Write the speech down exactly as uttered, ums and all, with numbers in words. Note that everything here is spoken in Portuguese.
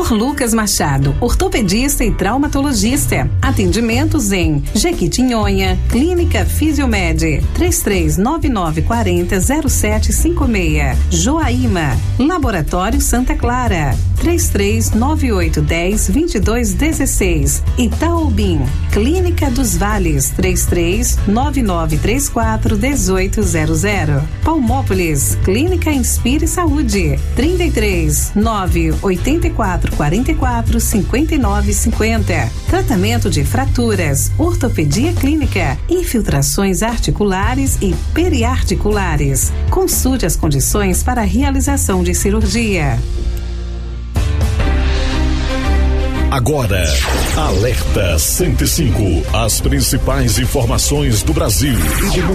doutor Lucas Machado, ortopedista e traumatologista. Atendimentos em Jequitinhonha, Clínica Fisiomed, três três nove nove quatro zero zero sete cinco seis. Joaíma, Laboratório Santa Clara, três três nove oito um zero dois dois um seis. Itaobim, Clínica dos Vales, três três nove nove três quatro um oito zero zero. Palmópolis, Clínica Inspire Saúde, trinta e três nove oito quatro quatro quatro cinco nove cinco zero. Tratamento de fraturas, ortopedia clínica, infiltrações articulares e periarticulares. Consulte as condições para a realização de cirurgia. Agora, Alerta cento e cinco. As principais informações do Brasil e do mundo.